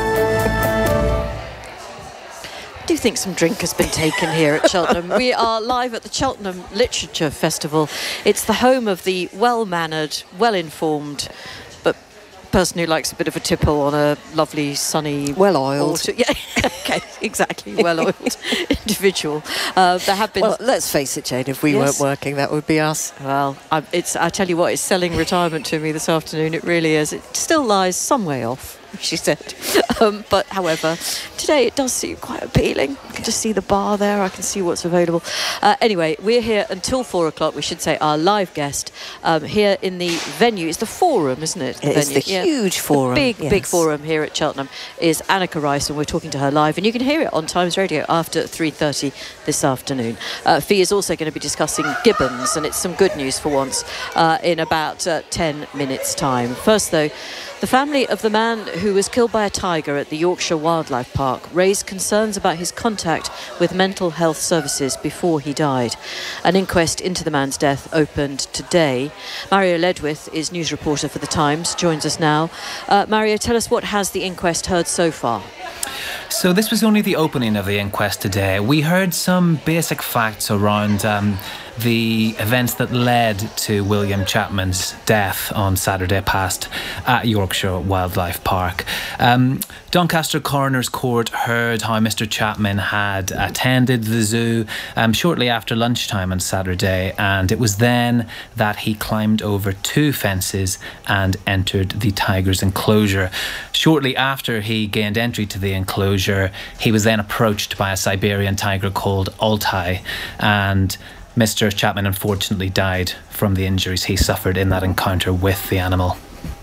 I do think some drink has been taken here at Cheltenham. We are live at the Cheltenham Literature Festival. It's the home of the well-mannered, well-informed, but person who likes a bit of a tipple on a lovely, sunny... Well-oiled. Autumn. Yeah, okay, exactly, well-oiled individual. Uh, there have been... Well, let's face it, Jane, if we Yes. weren't working, that would be us. Well, I, it's, I tell you what, it's selling retirement to me this afternoon. It really is. It still lies some way off, she said. Um, but, however, today it does seem quite appealing. I can just see the bar there. I can see what's available. Uh, anyway, we're here until four o'clock, we should say. Our live guest um, here in the venue. It's the Forum, isn't it? The It is venue. the huge Forum, The big, yes. big Forum here at Cheltenham is Annika Rice, and we're talking to her live. And you can hear it on Times Radio after three thirty this afternoon. Uh, Fee is also going to be discussing gibbons, and it's some good news for once, uh, in about uh, ten minutes' time. First, though, the family of the man who was killed by a tiger at the Yorkshire Wildlife Park raised concerns about his contact with mental health services before he died. An inquest into the man's death opened today. Mario Ledwith is news reporter for The Times, joins us now. Uh, Mario, tell us, what has the inquest heard so far? So this was only the opening of the inquest today. We heard some basic facts around um, the events that led to William Chapman's death on Saturday past at Yorkshire Wildlife Park. Um, Doncaster Coroner's Court heard how Mister Chapman had attended the zoo um, shortly after lunchtime on Saturday, and it was then that he climbed over two fences and entered the tiger's enclosure. Shortly after he gained entry to the enclosure, he was then approached by a Siberian tiger called Altai, and Mister Chapman unfortunately died from the injuries he suffered in that encounter with the animal.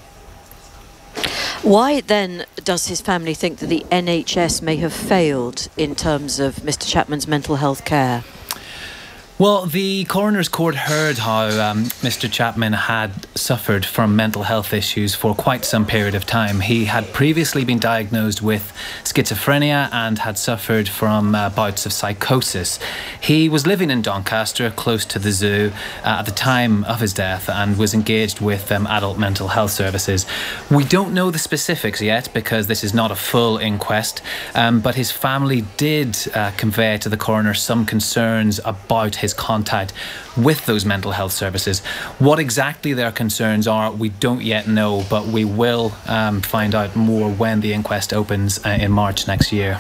Why then does his family think that the N H S may have failed in terms of Mister Chapman's mental health care? Well, the Coroner's Court heard how um, Mister Chapman had suffered from mental health issues for quite some period of time. He had previously been diagnosed with schizophrenia and had suffered from uh, bouts of psychosis. He was living in Doncaster, close to the zoo, uh, at the time of his death, and was engaged with um, adult mental health services. We don't know the specifics yet because this is not a full inquest, um, but his family did uh, convey to the coroner some concerns about his contact with those mental health services. What exactly their concerns are, we don't yet know, but we will um, find out more when the inquest opens uh, in March next year.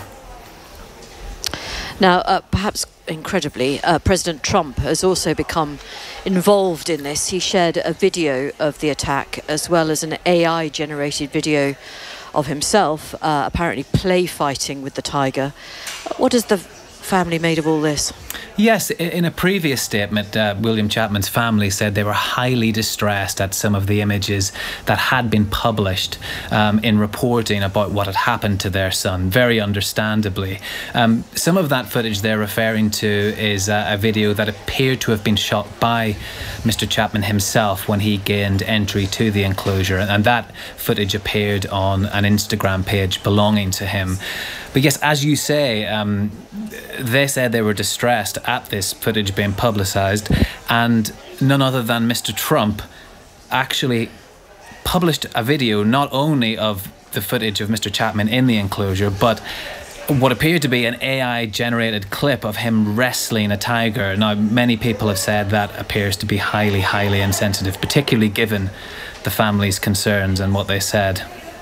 Now, uh, perhaps incredibly, uh, President Trump has also become involved in this. He shared a video of the attack as well as an A I-generated video of himself, uh, apparently play fighting with the tiger. What has the family made of all this? Yes, in a previous statement, uh, William Chapman's family said they were highly distressed at some of the images that had been published um, in reporting about what had happened to their son, very understandably. Um, some of that footage they're referring to is uh, a video that appeared to have been shot by Mister Chapman himself when he gained entry to the enclosure, and that footage appeared on an Instagram page belonging to him. But yes, as you say, um, they said they were distressed at this footage being publicised, and none other than Mister Trump actually published a video not only of the footage of Mister Chapman in the enclosure, but what appeared to be an A I-generated clip of him wrestling a tiger. Now, many people have said that appears to be highly, highly insensitive, particularly given the family's concerns and what they said.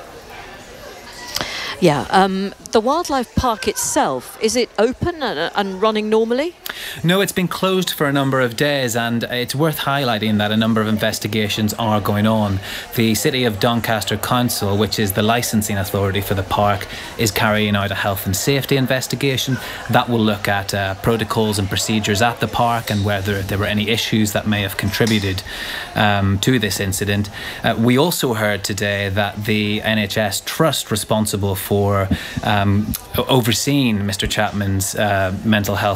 Yeah, um, the wildlife park itself, is it open and, and running normally? No, it's been closed for a number of days, and it's worth highlighting that a number of investigations are going on. The City of Doncaster Council, which is the licensing authority for the park, is carrying out a health and safety investigation that will look at uh, protocols and procedures at the park and whether there were any issues that may have contributed um, to this incident. Uh, we also heard today that the N H S trust responsible for um, overseeing Mister Chapman's uh, mental health